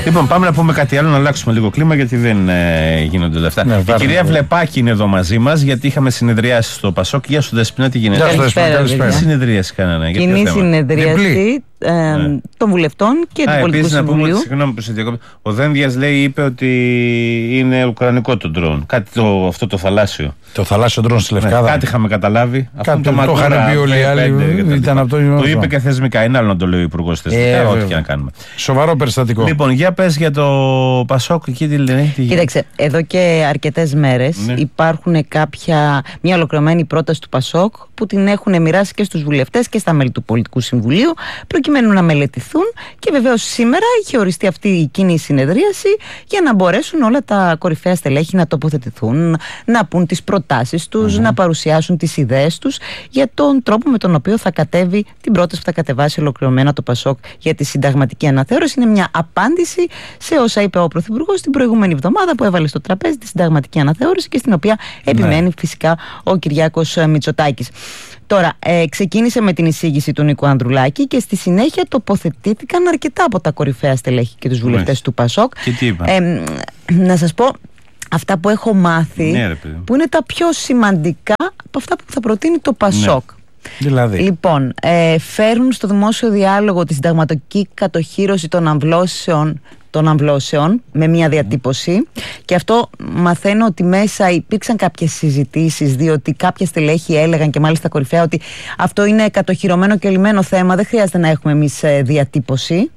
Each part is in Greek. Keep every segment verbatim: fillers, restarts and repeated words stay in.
Λοιπόν, πάμε να πούμε κάτι άλλο, να αλλάξουμε λίγο κλίμα, γιατί δεν ε, γίνονται όλα αυτά. Ναι, η κυρία Βλεπάκη είναι εδώ μαζί μας, γιατί είχαμε συνεδριάσει στο Πασόκ. Γεια σου, Δεσπινά, τι γίνεται? Καλησπέρα. Συνεδρίαση κάνανε. Κοινή συνεδρίαση ε, ναι. των βουλευτών και του Πολιτικού Συμβουλίου. Συγγνώμη που σε διακόπτω. Ο Δένδιας λέει, είπε ότι είναι ουκρανικό το ντρόν. Κάτι το, αυτό το θαλάσσιο. Το θαλάσσιο ντρόν στη Λευκάδα. Ναι, κάτι είχαμε καταλάβει. Κάτι το, το είχαν πει όλοι οι άλλοι. Ήταν από το, το είπε και θεσμικά. Είναι άλλο να το λέει ο Υπουργός θεσμικά. Ε, ό,τι και να κάνουμε. Σοβαρό περιστατικό. Λοιπόν, για πες για το Πασόκ. Εκεί τι λένε. Κοίταξε, εδώ και αρκετές μέρες ναι. υπάρχουν κάποια, μια ολοκληρωμένη πρόταση του Πασόκ που την έχουν μοιράσει και στους βουλευτές και στα μέλη του Πολιτικού Συμβουλίου, προκειμένου να μελετηθούν, και βεβαίως σήμερα είχε οριστεί αυτή η κοινή συνεδρίαση για να μπορέσουν όλα τα κορυφαία στελέχη να τοποθετηθούν, να πούν τις προτάσεις τους, mm-hmm. να παρουσιάσουν τις ιδέες τους για τον τρόπο με τον οποίο θα κατέβει την πρόταση που θα κατεβάσει ολοκληρωμένα το Πασόκ για τη συνταγματική αναθεώρηση. Είναι μια απάντηση σε όσα είπε ο Πρωθυπουργός την προηγούμενη εβδομάδα, που έβαλε στο τραπέζι τη συνταγματική αναθεώρηση και στην οποία επιμένει ναι. φυσικά ο Κυριάκος Μητσοτάκης. Τώρα, ε, ξεκίνησε με την εισήγηση του Νίκου Ανδρουλάκη και στη συνέχεια τοποθετήθηκαν αρκετά από τα κορυφαία στελέχη και τους βουλευτές mm. του Πασόκ. Και τι είπα. Ε, να σας πω αυτά που έχω μάθει, ναι, ρε, που είναι τα πιο σημαντικά από αυτά που θα προτείνει το Πασόκ. Ναι. Δηλαδή. Λοιπόν, ε, φέρνουν στο δημόσιο διάλογο τη συνταγματική κατοχύρωση των αμβλώσεων των αμβλώσεων με μια διατύπωση, και αυτό μαθαίνω ότι μέσα υπήρξαν κάποιες συζητήσεις, διότι κάποια στελέχη έλεγαν, και μάλιστα κορυφαία, ότι αυτό είναι κατοχυρωμένο και λυμμένο θέμα, δεν χρειάζεται να έχουμε εμείς διατύπωση.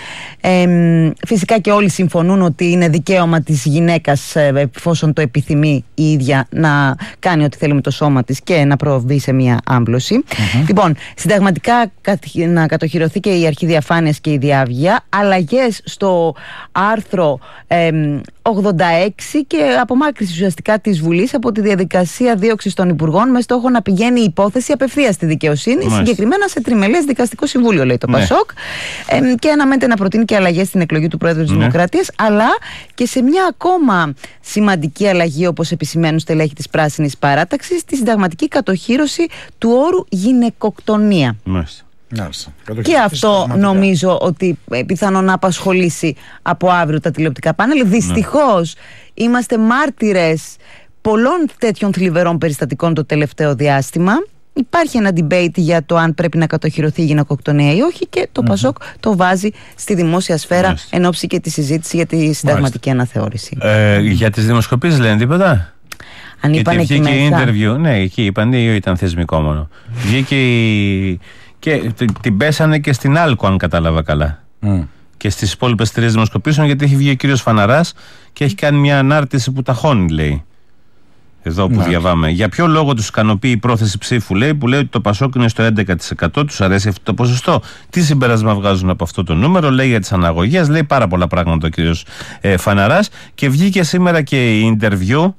Ε, φυσικά και όλοι συμφωνούν ότι είναι δικαίωμα της γυναίκας, εφόσον το επιθυμεί η ίδια, να κάνει ό,τι θέλει με το σώμα της και να προβεί σε μια άμβλωση. Mm-hmm. Λοιπόν, συνταγματικά να κατοχυρωθεί και η αρχή διαφάνειας και η διάβγεια, αλλαγές στο άρθρο ε, ογδόντα έξι και απομάκρυνση ουσιαστικά της Βουλής από τη διαδικασία δίωξης των υπουργών, με στόχο να πηγαίνει η υπόθεση απευθείας στη δικαιοσύνη, mm-hmm. συγκεκριμένα σε τριμελές δικαστικό συμβούλιο, λέει το mm-hmm. Πασόκ, ε, και αναμένεται να προτείνει και αλλαγές στην εκλογή του Πρόεδρου της mm-hmm. Δημοκρατίας, αλλά και σε μια ακόμα σημαντική αλλαγή, όπως επισημαίνουν στελέχη της Πράσινης Παράταξης, τη συνταγματική κατοχύρωση του όρου γυναικοκτονία. Mm-hmm. Και αυτό νομίζω ότι πιθανόν να απασχολήσει από αύριο τα τηλεοπτικά πάνελ. Δυστυχώς ναι. είμαστε μάρτυρες πολλών τέτοιων θλιβερών περιστατικών το τελευταίο διάστημα. Υπάρχει ένα debate για το αν πρέπει να κατοχυρωθεί η γυναικοκτονία ή όχι, και το mm-hmm. Πασόκ το βάζει στη δημόσια σφαίρα mm-hmm. εν ώψη και τη συζήτηση για τη συνταγματική mm-hmm. αναθεώρηση. Ε, για τις δημοσκοπήσεις λένε τίποτα? Αν είπαν εκεί μέσα. Και interview, ναι, εκεί είπαν ή ήταν θεσμικό μόνο. Βγήκε η... και την πέσανε και στην Άλκο, αν κατάλαβα καλά. Mm. Και στις υπόλοιπες τρεις δημοσκοπήσεων, γιατί έχει βγει ο κύριος Φαναράς και έχει κάνει μια ανάρτηση που ταχώνει, λέει. Εδώ που mm. διαβάμε. Για ποιο λόγο τους ικανοποιεί η πρόθεση ψήφου, λέει, που λέει ότι το Πασόκ είναι στο έντεκα τοις εκατό, τους αρέσει αυτό το ποσοστό. Τι συμπέρασμα βγάζουν από αυτό το νούμερο, λέει για τις αναγωγές, λέει πάρα πολλά πράγματα ο κύριος ε, Φαναράς. Και βγήκε σήμερα και η interview.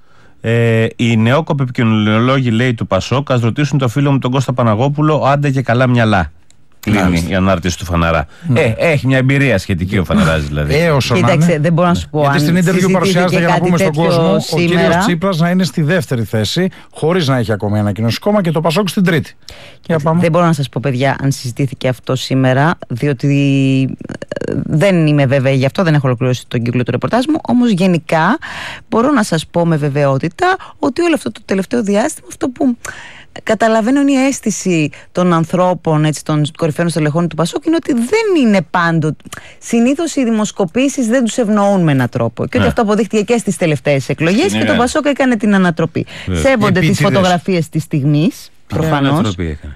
Ε, οι νεόκοποι επικοινωνιολόγοι, λέει, του Πασόκ, ας ρωτήσουν το φίλο μου τον Κώστα Παναγόπουλο, άντε και καλά μυαλά. Κλείνει η ανάρτηση του Φαναρά. Mm. Ε, έχει μια εμπειρία σχετική ο Φαναράς, δηλαδή. Ε, όσο Κοίταξε, δεν μπορώ να σου πω. Γιατί στην interview παρουσιάζεται, για να πούμε στον κόσμο, σήμερα, ο κύριος Τσίπρας να είναι στη δεύτερη θέση, χωρίς να έχει ακόμη ανακοινώσει κόμμα, και το Πασόκ στην τρίτη. Και δεν μπορώ να σας πω, παιδιά, αν συζητήθηκε αυτό σήμερα, διότι δεν είμαι βέβαιη γι' αυτό, δεν έχω ολοκληρώσει τον κύκλο του ρεπορτάζ μου. Όμως γενικά μπορώ να σας πω με βεβαιότητα ότι όλο αυτό το τελευταίο διάστημα, αυτό που καταλαβαίνω είναι η αίσθηση των ανθρώπων, έτσι, των κορυφαίων στελεχών του Πασόκ, είναι ότι δεν είναι πάντοτε. Συνήθως οι δημοσκοπήσεις δεν τους ευνοούν με έναν τρόπο. Και ότι yeah. αυτό αποδείχτηκε και στις τελευταίες εκλογές, yeah. και το Πασόκ έκανε την ανατροπή. Yeah. Σέβονται τις φωτογραφίες της στιγμής, προφανώς.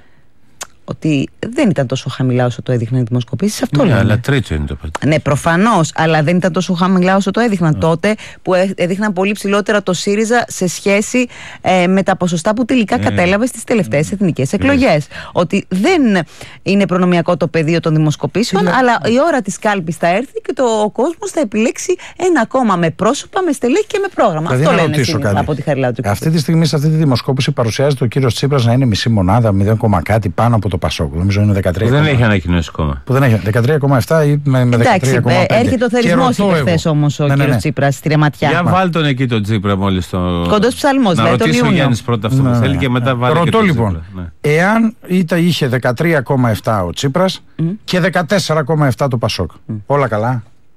Ότι δεν ήταν τόσο χαμηλά όσο το έδειχναν οι δημοσκοπήσεις. Αυτό ναι, λέμε. Αλλά τρίτο είναι το πρώτο. Ναι, προφανώς, αλλά δεν ήταν τόσο χαμηλά όσο το έδειχναν yeah. τότε, που έδειχναν πολύ ψηλότερα το ΣΥΡΙΖΑ σε σχέση ε, με τα ποσοστά που τελικά yeah. κατέλαβε στις τελευταίες yeah. εθνικές εκλογές. Yeah. Ότι δεν είναι προνομιακό το πεδίο των δημοσκοπήσεων, yeah. αλλά η ώρα της κάλπης θα έρθει και το, ο κόσμος θα επιλέξει ένα κόμμα με πρόσωπα, με στελέχη και με πρόγραμμα. Δηλαδή, αυτό λένε σήμερα, από τη Χαριλάου του. Αυτή τη στιγμή, σε αυτή τη δημοσκόπηση, παρουσιάζεται ο κύριος Τσίπρας να είναι μισή μονάδα, μηδέν, κάτι πάνω από το Πασόκ. Νομίζω είναι δεκατρία. Που δεν έχει ανακοινώσει κόμμα. Που δεν έχει. δεκατρία κόμμα επτά ή με, με δεκατρία κόμμα πέντε. Έρχεται ο θερισμός χθες όμως ο ναι, κύριος ναι, ναι. Τσίπρας στη Ρεματιά. Για βάλ τον εκεί τον Τσίπρα μόλις το. Κοντός ψαλμός, να ρωτήσει ο Γιάννης πρώτα αυτό ναι, που θέλει και μετά βάλει. Ρωτώ λοιπόν, ναι. εάν είχε δεκατρία κόμμα επτά ο Τσίπρας mm. και δεκατέσσερα κόμμα επτά το Πασόκ. Mm. Όλα καλά.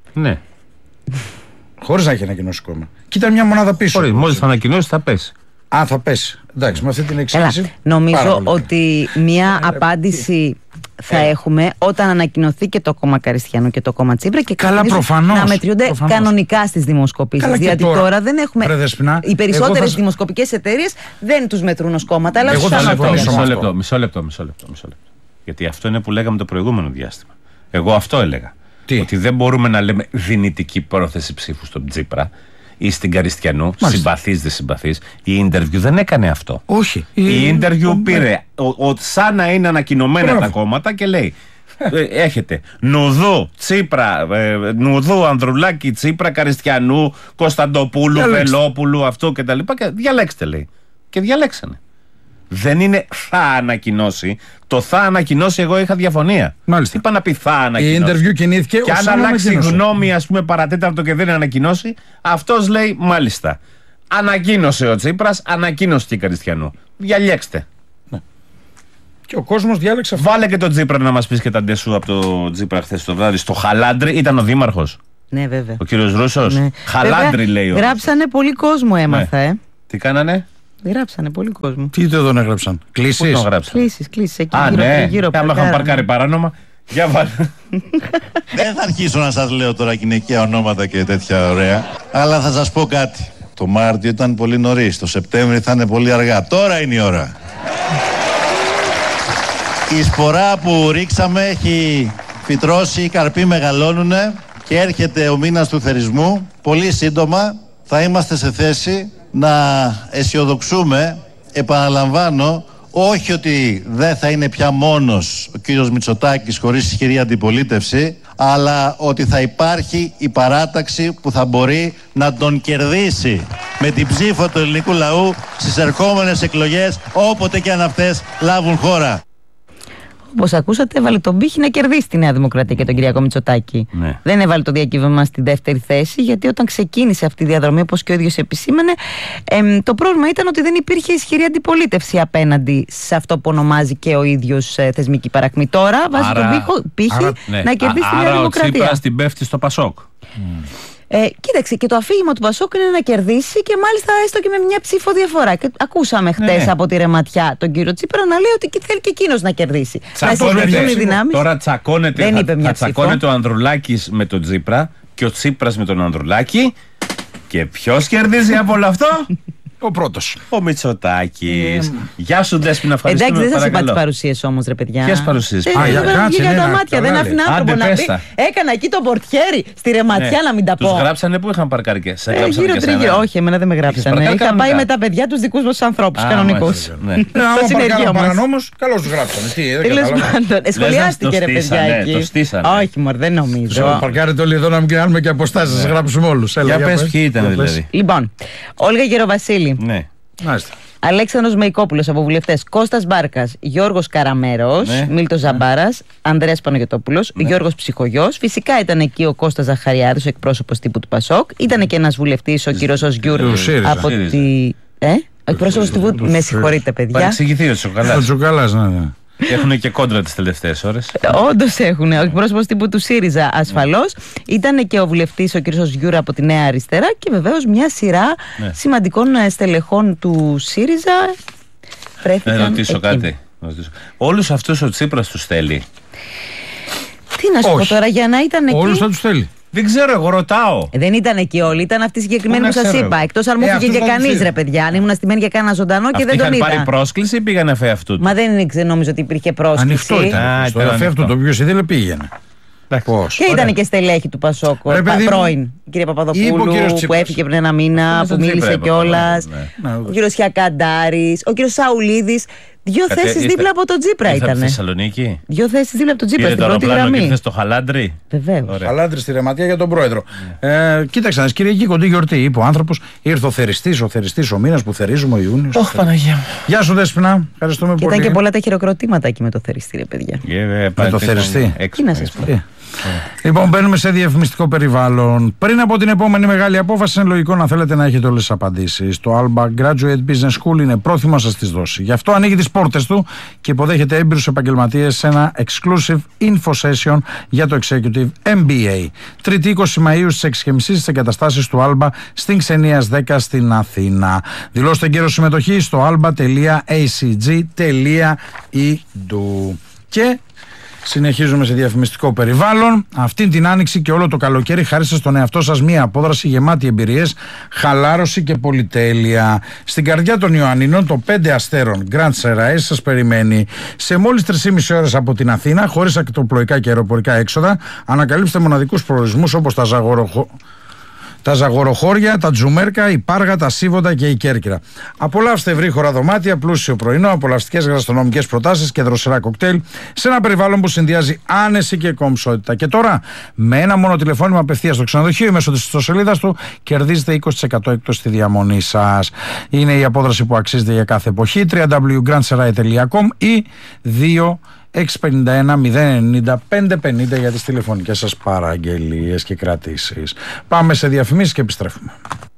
Ναι. Χωρίς να έχει ανακοινώσει κόμμα. Και ήταν μια μονάδα πίσω. Μόλις θα ανακοινώσει θα πέσει. Α, θα πέσει. Εντάξει, με αυτή την εξήγηση. Έλα, νομίζω ότι μια απάντηση θα ε. έχουμε όταν ανακοινωθεί και το κόμμα Καριστιανού και το κόμμα Τσίπρα και καλά, προφανώς, να μετριούνται προφανώς. κανονικά στις δημοσκοπήσεις. Γιατί τώρα, τώρα δεν έχουμε. Πρεδεσπινά, οι περισσότερες θα... δημοσκοπικές εταιρείες δεν τους μετρούν ως κόμματα. Αλλά εγώ θα μισό λεπτό, μισό λεπτό, μισό λεπτό, μισό λεπτό, μισό λεπτό. Γιατί αυτό είναι που λέγαμε το προηγούμενο διάστημα. Εγώ αυτό έλεγα. Τι? Ότι δεν μπορούμε να λέμε δυνητική πρόθεση ψήφου στον Τσίπρα ή στην Καριστιανού, συμπαθής δεν συμπαθής. Η interview δεν έκανε αυτό. Όχι. Η interview ο... πήρε ο, ο, σαν να είναι ανακοινωμένα Μπράβο. τα κόμματα και λέει ε, έχετε Νουδού, Τσίπρα, ε, Νουδού, Ανδρουλάκη, Τσίπρα, Καριστιανού, Κωνσταντοπούλου, διαλέξτε. Βελόπουλου, αυτό κτλ. Και διαλέξτε, λέει. Και διαλέξανε. Δεν είναι θα ανακοινώσει. Το θα ανακοινώσει, εγώ είχα διαφωνία. Μάλιστα. Είπα να πει θα ανακοινώσει. Η interview κινήθηκε. Και αν αλλάξει γνώμη, ας πούμε, παρατέταρτο και δεν ανακοινώσει, αυτός λέει μάλιστα. Ανακοίνωσε ο Τσίπρας, ανακοίνωσε και η Καριστιανού. Διαλέξτε. Ναι. Και ο κόσμος διάλεξε αυτό. Βάλε και τον Τσίπρα να μας πεις και τα ντεσού από το Τσίπρα χθες το βράδυ. Στο Χαλάντρι ήταν ο δήμαρχος. Ναι, βέβαια. Ο κύριος Ρούσος. Ναι. Χαλάντρι λέει ο. Γράψανε πολύ κόσμο, έμαθα, ναι. ε. Τι κάνανε? Γράψανε πολύ κόσμο. Τι το τον έγραψαν? Κλήσεις. Κλήσεις, κλήσεις. Εκεί Α, γύρω, ναι. γύρω άμα είχαν παρκάρει παράνομα. Για βάλε. Δεν θα αρχίσω να σας λέω τώρα γυναικεία ονόματα και τέτοια ωραία. Αλλά θα σας πω κάτι. Το Μάρτιο ήταν πολύ νωρίς. Το Σεπτέμβριο θα είναι πολύ αργά. Τώρα είναι η ώρα. Η σπορά που ρίξαμε έχει φυτρώσει, οι καρποί μεγαλώνουνε και έρχεται ο μήνας του θερισμού. Πολύ σύντομα θα είμαστε σε θέση να αισιοδοξούμε, επαναλαμβάνω, όχι ότι δεν θα είναι πια μόνος ο κύριος Μητσοτάκης χωρίς ισχυρή αντιπολίτευση, αλλά ότι θα υπάρχει η παράταξη που θα μπορεί να τον κερδίσει με την ψήφο του ελληνικού λαού στις ερχόμενες εκλογές, όποτε και αν αυτές λάβουν χώρα. Όπως ακούσατε, έβαλε τον πύχη να κερδίσει τη Νέα Δημοκρατία και τον Κυριάκο Μητσοτάκη. Ναι. Δεν έβαλε το διακύβευμα στη δεύτερη θέση, γιατί όταν ξεκίνησε αυτή η διαδρομή, όπως και ο ίδιος επισήμανε, εμ, το πρόβλημα ήταν ότι δεν υπήρχε ισχυρή αντιπολίτευση απέναντι σε αυτό που ονομάζει και ο ίδιος ε, θεσμική παρακμή. Τώρα βάζει άρα, τον πύχο, πύχη άρα, ναι. να κερδίσει Α, τη Νέα άρα Δημοκρατία. Ο Τσίπρας την πέφτει στο Πασόκ. Mm. Ε, κοίταξε, και το αφήγημα του Πασόκ είναι να κερδίσει και μάλιστα έστω και με μια ψήφο διαφορά. Και ακούσαμε χτες ναι. από τη Ρεματιά τον κύριο Τσίπρα να λέει ότι θέλει και εκείνος να κερδίσει. Τσακώνεται, να οι δυνάμεις. Τώρα τσακώνεται, δεν είπε θα, θα τσακώνεται ο Ανδρουλάκης με τον Τσίπρα και ο Τσίπρας με τον Ανδρουλάκη. Και ποιος κερδίζει από όλο αυτό? Ο πρώτος. Ο Μητσοτάκης. Mm. Γεια σου, Δέσποινα, ευχαριστούμε. Εντάξει, δεν σας είπα τις παρουσίες όμως, ρε παιδιά. Ποιες παρουσίες? Ε, Α, για, κάτσε, για τα μάτια, δεν άφηνα άνθρωπο να πει. Έκανα εκεί το πορτιέρι στη Ρεματιά ναι. να μην τα πω. Τους γράψανε που είχαν παρκάρει και σε ε, γύρω τρίγυρο. Όχι, εμένα δεν με γράψανε. Είχα πάει με τα παιδιά τους δικούς μας ανθρώπους κανονικούς. Στο συνεργείο μας. Όμως, καλώς τους γράψανε. Τέλος πάντων, σχολιάστηκε ρε παιδιά εκεί. Όχι, μωρ, δεν νομίζω. Παρκάρετε όλοι εδώ να μην κάνουμε και αποστάσεις, γράψουμε όλους. Για πες ποιοι ήταν δηλαδή. Λοιπόν, Όλγα Γεροβασίλη. Ναι. Μάλιστα. Αλέξανδρος Μεϊκόπουλος από βουλευτές, Κώστας Μπάρκας, Γιώργος Καραμέρος, ναι. Μίλτος Ζαμπάρας, Ανδρέας Παναγιωτόπουλος, ναι. Γιώργος Ψυχογιός. Φυσικά ήταν εκεί ο Κώστας Ζαχαριάδης, ο εκπρόσωπος τύπου του Πασόκ. Ήταν και ένας βουλευτής, ο κύριος Οσγιούρ από τη. Ε? Ο εκπρόσωπος τύπου. Με συγχωρείτε, παιδιά. Παρεξηγηθεί ο Τσουκαλάς. Ο Τσουκαλάς, ναι, ναι. Έχουν και κόντρα τις τελευταίες ώρες. Όντως έχουν. Ο εκπρόσωπος τύπου του ΣΥΡΙΖΑ ασφαλώς. Ήταν και ο βουλευτής ο κ. Γιούρα από τη Νέα Αριστερά και βεβαίως μια σειρά ναι. σημαντικών στελεχών του ΣΥΡΙΖΑ βρέθηκαν. Να ρωτήσω εκεί. κάτι. Όλους αυτούς ο Τσίπρας τους θέλει? Τι να σου Όχι. πω τώρα, για να ήταν εκεί. Όλους θα τους θέλει. Δεν ξέρω, εγώ ρωτάω. Δεν ήταν εκεί όλοι, ήταν αυτοί οι συγκεκριμένοι που σας είπα. Εκτός αν μου ε, φύγε και κανείς, ρε παιδιά. Αν ήμουν στημένη για κάνα ζωντανό και δεν τον είδα. Είχαν πάρει πρόσκληση ή πήγανε εφέ αυτού του? Μα δεν νόμιζα ότι υπήρχε πρόσκληση. Ανοιχτό ήταν. Στο εφέ αυτού το οποίο ήθελε πήγαινε. Πώς. Και ήταν και στελέχη του Πασόκ, πρώην, η κυρία Παπαδοπούλου που έφυγε πριν ένα μήνα, που μίλησε κιόλας. Ο κύριος Χιακαντάρης, ο κύριος Σαουλίδης. Δύο Κατε, θέσεις είστε, δίπλα από τον Τσίπρα ήταν. Στη Θεσσαλονίκη. Δύο θέσεις δίπλα από τον Τσίπρα στην πρώτη γραμμή. Ήρθε στο Χαλάντρι. Βεβαίως. Χαλάντρι στη Ρεματιά για τον πρόεδρο. Yeah. Ε, κοίταξε, ένα Κυριακή κοντή γιορτή. Είπε ο άνθρωπος, ήρθε ο θεριστής, ο θεριστής ο μήνας που θερίζουμε ο Ιούνιος. Όχι, Παναγία μου. Γεια σου, Δέσποινα. Ευχαριστούμε και πολύ. Ήταν και πολλά τα χειροκροτήματα εκεί με το θεριστή, ρε παιδιά. Yeah, με το θεριστή. Τι να σας πω. Yeah. Λοιπόν, μπαίνουμε σε διαφημιστικό περιβάλλον. Πριν από την επόμενη μεγάλη απόφαση, είναι λογικό να θέλετε να έχετε όλες τις απαντήσεις. Το Alba Graduate Business School είναι πρόθυμο να σας τις δώσει. Γι' αυτό ανοίγει τις πόρτες του και υποδέχεται έμπειρους επαγγελματίες σε ένα exclusive info session για το Executive εμ μπι έι. Τρίτη είκοσι Μαΐου στις έξι και μισή στις εγκαταστάσεις του Alba στην Ξενίας δέκα στην Αθήνα. Δηλώστε εγκαίρος συμμετοχή στο alba τελεία a c g τελεία e d u. Και συνεχίζουμε σε διαφημιστικό περιβάλλον. Αυτή την άνοιξη και όλο το καλοκαίρι χαρίστε στον εαυτό σας μία απόδραση γεμάτη εμπειρίες, χαλάρωση και πολυτέλεια. Στην καρδιά των Ιωαννίνων το πέντε αστέρων Grand Serae σας περιμένει. Σε μόλις τρεις και μισή ώρες από την Αθήνα, χωρίς ακτοπλοϊκά και αεροπορικά έξοδα, ανακαλύψτε μοναδικούς προορισμούς όπως τα Ζαγοροχώ... τα Ζαγοροχώρια, τα Τζουμέρκα, η Πάργα, τα Σίβοντα και η Κέρκυρα. Απολαύστε ευρύχωρα δωμάτια, πλούσιο πρωινό, απολαυστικές γαστρονομικές προτάσεις και δροσερά κοκτέιλ σε ένα περιβάλλον που συνδυάζει άνεση και κομψότητα. Και τώρα, με ένα μόνο τηλεφώνημα απευθείας στο ξενοδοχείο ή μέσω της ιστοσελίδας του, κερδίζετε είκοσι τοις εκατό έκπτωση στη διαμονή σας. Είναι η απόδραση που αξίζεται για κάθε εποχή. double-u double-u double-u τελεία grand serae τελεία com ή δύο έξι πέντε ένα μηδέν ενενήντα πεντακόσια πενήντα για τις τηλεφωνικές σας παραγγελίες και κρατήσεις. Πάμε σε διαφημίσεις και επιστρέφουμε.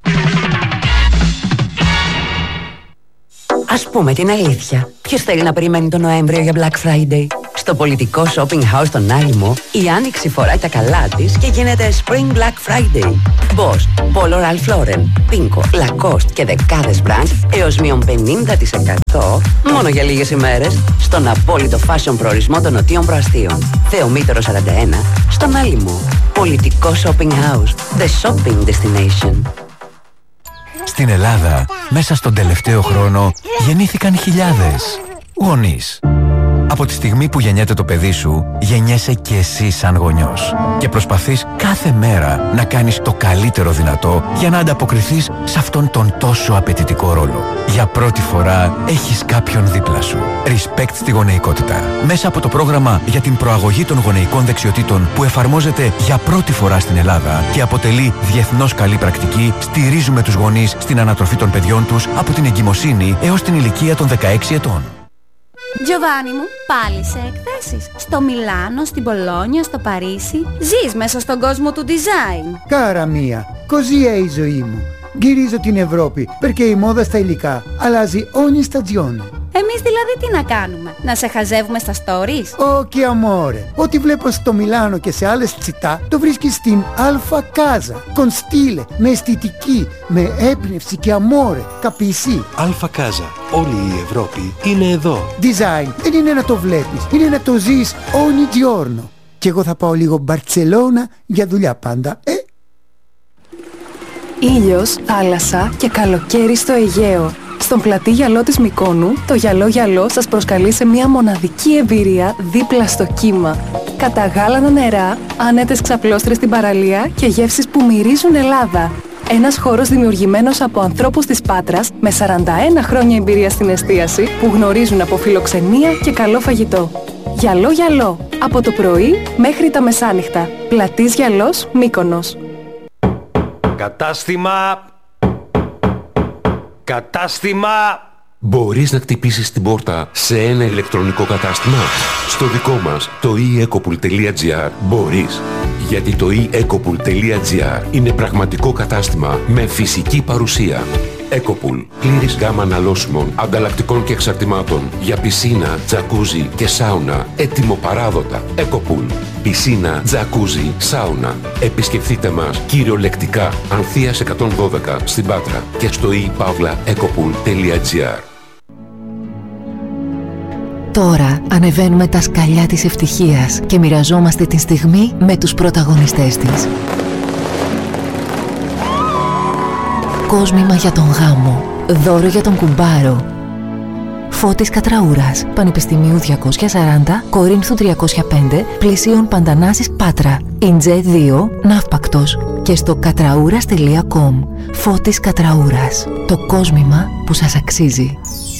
Ας πούμε την αλήθεια. Ποιος θέλει να περιμένει τον Νοέμβριο για Black Friday? Στο πολιτικό shopping house στον Άλυμο, η Άνοιξη φοράει τα καλά της και γίνεται Spring Black Friday. Boss, Polo Ralph Lauren, Pinko, Lacoste και δεκάδες brands έως μείον πενήντα τοις εκατό μόνο για λίγες ημέρες στον απόλυτο fashion προορισμό των νοτίων προαστίων. Θεομήτωρο σαράντα ένα, στον Άλυμο. Πολιτικό shopping house, the shopping destination. Στην Ελλάδα, μέσα στον τελευταίο χρόνο, γεννήθηκαν χιλιάδες γονείς. Από τη στιγμή που γεννιέται το παιδί σου, γεννιέσαι και εσύ σαν γονιός. Και προσπαθείς κάθε μέρα να κάνεις το καλύτερο δυνατό για να ανταποκριθείς σε αυτόν τον τόσο απαιτητικό ρόλο. Για πρώτη φορά έχεις κάποιον δίπλα σου. Respect στη γονεϊκότητα. Μέσα από το πρόγραμμα για την προαγωγή των γονεϊκών δεξιοτήτων που εφαρμόζεται για πρώτη φορά στην Ελλάδα και αποτελεί διεθνώς καλή πρακτική, στηρίζουμε τους γονείς στην ανατροφή των παιδιών τους από την εγκυμοσύνη έως την ηλικία των δεκαέξι ετών. Γιωβάνι μου, πάλι σε εκθέσεις. Στο Μιλάνο, στην Πολόνια, στο Παρίσι. Ζεις μέσα στον κόσμο του design. Κάρα μία, così è η ζωή μου. Γυρίζω την Ευρώπη, perché η μόδα στα υλικά αλλάζει ogni stagione. Εμείς δηλαδή τι να κάνουμε, να σε χαζεύουμε στα stories? Όχι, αμόρε. Ό,τι βλέπω στο Μιλάνο και σε άλλες τσιτά, το βρίσκεις στην Alfa Casa. Con stile, με αισθητική, με έμπνευση και αμόρε. Καπισί. Alfa Casa. Όλη η Ευρώπη είναι εδώ. Design δεν είναι να το βλέπεις, είναι να το ζεις ogni giorno. Και εγώ θα πάω λίγο Μπαρτσελώνα για δουλειά πάντα, ε? Ήλιος, θάλασσα και καλοκαίρι στο Αιγαίο. Στον πλατή γυαλό της Μυκόνου, το γυαλό γυαλό σας προσκαλεί σε μια μοναδική εμπειρία δίπλα στο κύμα. Καταγάλανα νερά, άνετες ξαπλώστρες στην παραλία και γεύσεις που μυρίζουν Ελλάδα. Ένας χώρος δημιουργημένος από ανθρώπους της Πάτρας με σαράντα ένα χρόνια εμπειρία στην εστίαση που γνωρίζουν από φιλοξενία και καλό φαγητό. Γυαλό γυαλό, από το πρωί μέχρι τα μεσάνυχτα. Πλατής γυαλός, Μύκονος. Κατάστημα... Κατάστημα... Μπορείς να χτυπήσεις την πόρτα σε ένα ηλεκτρονικό κατάστημα? Στο δικό μας, το e ecopool τελεία gr, μπορείς. Γιατί το e ecopool τελεία gr είναι πραγματικό κατάστημα με φυσική παρουσία. Ecopool, πλήρης γάμα αναλώσιμων, ανταλλακτικών και εξαρτημάτων για πισίνα, τζακούζι και σάουνα, έτοιμο παράδοτα. Ecopool, πισίνα, τζακούζι, σάουνα. Επισκεφτείτε μας κυριολεκτικά, Ανθείας εκατόν δώδεκα στην Πάτρα και στο e pavla ecopool τελεία gr. Τώρα ανεβαίνουμε τα σκαλιά της ευτυχίας και μοιραζόμαστε τη στιγμή με τους πρωταγωνιστές της. Κόσμημα για τον γάμο. Δώρο για τον κουμπάρο. Φώτης Κατραούρας, Πανεπιστημίου διακόσια σαράντα, Κορίνθου τριακόσια πέντε, Πλησίων Παντανάσης, Πάτρα. Ιντζέ δύο, Ναύπακτος. Και στο κατραούρας τελεία κομ. Φώτης Κατραούρας. Το κόσμημα που σας αξίζει.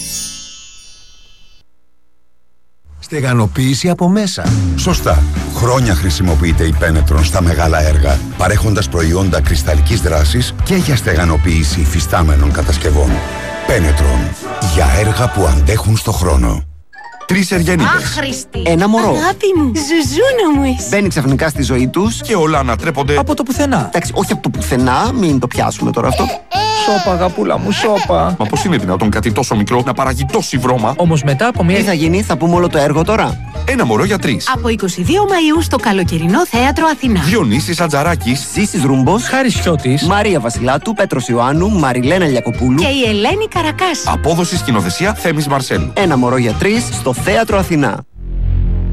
Στεγανοποίηση από μέσα. Σωστά. Χρόνια χρησιμοποιείται η Πένετρον στα μεγάλα έργα, παρέχοντας προϊόντα κρυσταλλικής δράσης και για στεγανοποίηση υφιστάμενων κατασκευών. Πένετρον. Για έργα που αντέχουν στο χρόνο. Τρεις Εργενίδες. Άχρηστη. Ένα μωρό. Αγάπη μου. Ζουζούνα μου είσαι. Μπαίνει ξαφνικά στη ζωή τους και όλα ανατρέπονται από το πουθενά. Εντάξει, όχι από το πουθενά, μην το πιάσουμε τώρα αυτό. Σώπα, αγαπούλα μου, σώπα. Μα πώς είναι δυνατόν κάτι τόσο μικρό να παράγει τόση βρώμα? Όμως μετά από μια. Τι θα γίνει, θα πούμε όλο το έργο τώρα. Ένα μωρό για τρεις. Από εικοστή δεύτερη Μαΐου στο καλοκαιρινό θέατρο Αθηνά. Διονύσης Ατζαράκης, Ζήσης Ρούμπος, Χάρης Χιώτης, Μαρία Βασιλάτου, Πέτρος Ιωάννου, Μαριλένα Λιακοπούλου και η Ελένη Καρακάση. απόδοση σκηνοθεσία Θέμης Μαρσέλου. Ένα μωρό για τρεις στο θέατρο Αθηνά.